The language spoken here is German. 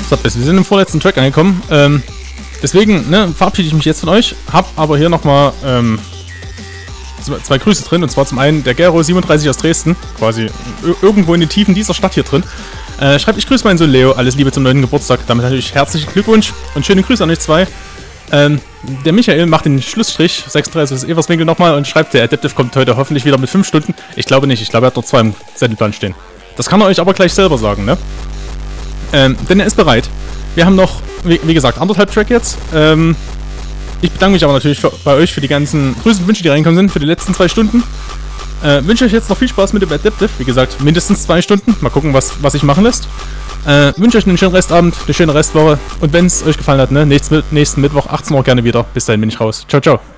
So, wir sind im vorletzten Track angekommen. Deswegen, ne, verabschiede ich mich jetzt von euch. Hab aber hier nochmal zwei Grüße drin. Und zwar zum einen der Gero37 aus Dresden. Quasi irgendwo in den Tiefen dieser Stadt hier drin. Schreibt, ich grüße meinen Sohn Leo. Alles Liebe zum 9. Geburtstag. Damit natürlich herzlichen Glückwunsch. Und schöne Grüße an euch zwei. Der Michael macht den Schlussstrich, 36 ist Everswinkel nochmal und schreibt, der Adaptive kommt heute hoffentlich wieder mit 5 Stunden. Ich glaube nicht, ich glaube, er hat noch 2 im Zettelplan stehen. Das kann er euch aber gleich selber sagen, ne? Denn er ist bereit. Wir haben noch, wie gesagt, 1,5 Track jetzt. Ich bedanke mich aber natürlich bei euch für die ganzen Grüße und Wünsche, die reinkommen sind, für die letzten 2 Stunden. Wünsche euch jetzt noch viel Spaß mit dem Adaptive. Wie gesagt, mindestens 2 Stunden. Mal gucken, was sich machen lässt. Wünsche euch einen schönen Restabend, eine schöne Restwoche. Und wenn es euch gefallen hat, ne, nächsten Mittwoch 18 Uhr gerne wieder. Bis dahin bin ich raus. Ciao, ciao.